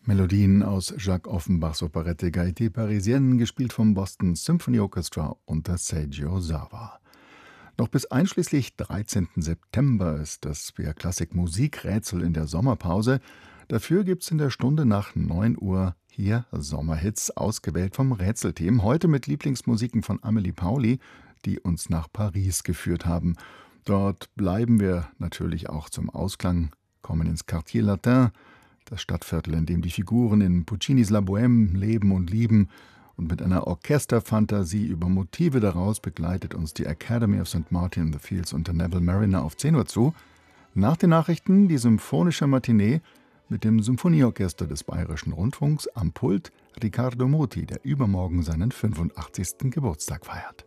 Melodien aus Jacques Offenbachs Operette Gaieté Parisienne, gespielt vom Boston Symphony Orchestra unter Seiji Ozawa. Noch bis einschließlich 13. September ist das BR Klassik Musikrätsel in der Sommerpause. Dafür gibt's in der Stunde nach 9 Uhr hier Sommerhits, ausgewählt vom Rätselteam. Heute mit Lieblingsmusiken von Amelie Pauli, die uns nach Paris geführt haben. Dort bleiben wir natürlich auch zum Ausklang, kommen ins Quartier Latin, das Stadtviertel, in dem die Figuren in Puccinis La Bohème leben und lieben. Und mit einer Orchesterfantasie über Motive daraus begleitet uns die Academy of St. Martin in the Fields unter Neville Marriner auf 10 Uhr zu. Nach den Nachrichten die symphonische Matinee mit dem Symphonieorchester des Bayerischen Rundfunks, am Pult Riccardo Muti, der übermorgen seinen 85. Geburtstag feiert.